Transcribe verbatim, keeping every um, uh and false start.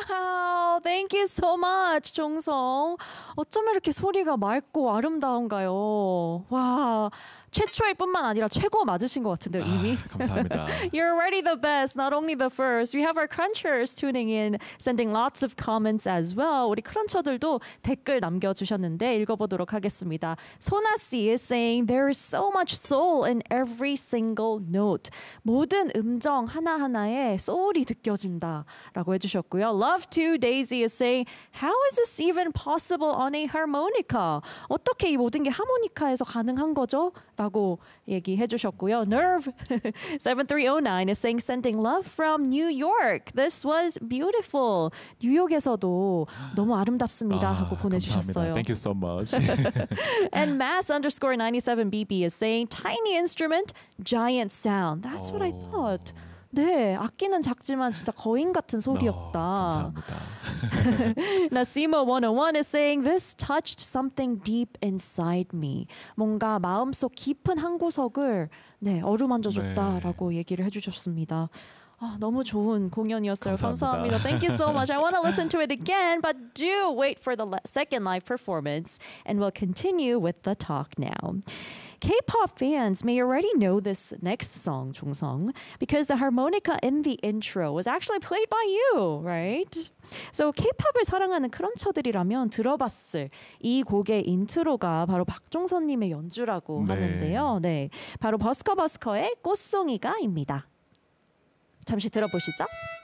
Wow, thank you so much, 종성. 어쩜 이렇게 소리가 맑고 아름다운가요? 와, 최초일 뿐만 아니라 최고 맞으신 것 같은데요, 이미. 아, 감사합니다. You're already the best, not only the first. We have our crunchers tuning in, sending lots of comments as well. 우리 크런처들도 댓글 남겨주셨는데 읽어보도록 하겠습니다. 소나 씨 is saying there is so much soul in every single note. 모든 음정 하나하나에 소울이 느껴진다라고 해주셨고요. Love to Daisy is saying how is this even possible on a harmonica? 어떻게 이 모든 게 하모니카에서 가능한 거죠? 라고 얘기해 주셨고요. Nerve seven three zero nine is saying sending love from New York. This was beautiful. 뉴욕에서도 너무 아름답습니다 아, 하고 보내주셨어요. 감사합니다. Thank you so much. And Mass underscore ninety-seven B B is saying tiny instrument, giant sound. That's what I thought. 네, 악기는 작지만 진짜 거인 같은 소리였다. 어, 감사합니다. Nasimo one oh one is saying this touched something deep inside me. 뭔가 마음속 깊은 한 구석을 네, 어루만져줬다라고 네. 얘기를 해주셨습니다. 아, 너무 좋은 공연이었어요. 감사합니다. 감사합니다. Thank you so much. I want to listen to it again, but do wait for the second live performance, and we'll continue with the talk now. K-pop fans may already know this next song, 종성, because the harmonica in the intro was actually played by you, right? So K-팝을 사랑하는 크런처들이라면 들어봤을 이 곡의 인트로가 바로 박종선님의 연주라고 네. 하는데요. 네, 바로 버스커버스커의 꽃송이가입니다. 잠시 들어보시죠.